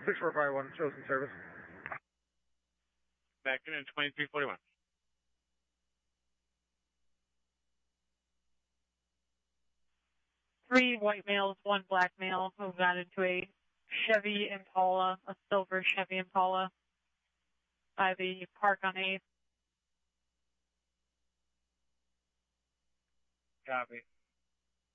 6451, chosen service. Back in 2341. 3 white males, 1 black male who got into a Chevy Impala, a silver Chevy Impala, by the park on 8th. Copy.